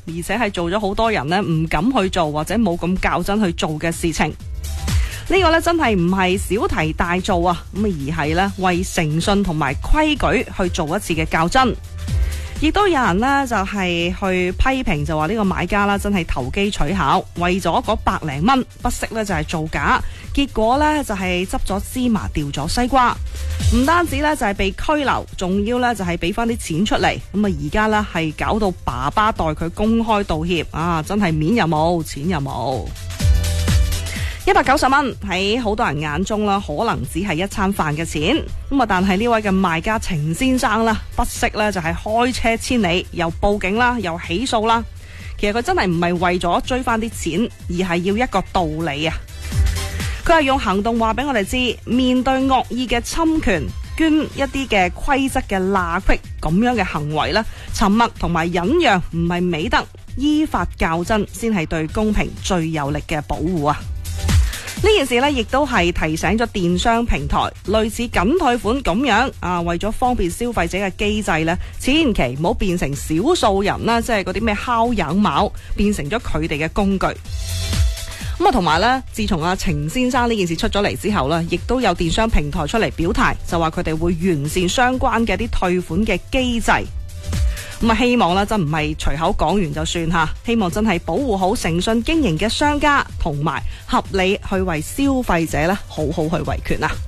而且係做咗好多人呢唔敢去做或者冇咁較真去做嘅事情。呢個呢真係唔係小題大做啊，咁而係呢為誠信同埋規矩去做一次嘅較真。亦都有人呢就係去批評，就話呢個買家啦真係投機取巧，為咗嗰百零蚊不惜呢就係造假，結果呢就係執咗芝麻掉咗西瓜，唔單止呢就係被拘留，仲要呢就係俾翻啲錢出嚟。咁啊而家呢係搞到爸爸代佢公開道歉啊，真係面又冇，錢又冇。190蚊喺好多人眼中啦，可能只係一餐飯嘅錢。咁啊，但係呢位嘅賣家程先生啦，不惜咧就係開車千里，又報警啦，又起訴啦。其實佢真係唔係為咗追翻啲錢，而係要一個道理啊！佢係用行動話俾我哋知，面對惡意嘅侵權、捐一啲嘅規則嘅罅隙咁樣嘅行為咧，沉默同埋忍讓唔係美德，依法較真先係對公平最有力嘅保護啊！呢件事呢，亦都係提醒咗電商平台，類似緊退款咁樣啊，為咗方便消費者嘅機制呢，千祈唔好變成少數人啦，即係嗰啲咩薅羊毛，變成咗佢哋嘅工具。咁啊，同埋呢，自從阿程先生呢件事出咗嚟之後呢，亦都有電商平台出嚟表態，就話佢哋會完善相關嘅啲退款嘅機制。咁啊，希望啦，真唔係隨口講完就算吓，希望真係保護好誠信經營嘅商家，同埋合理去為消費者咧好好去維權啊！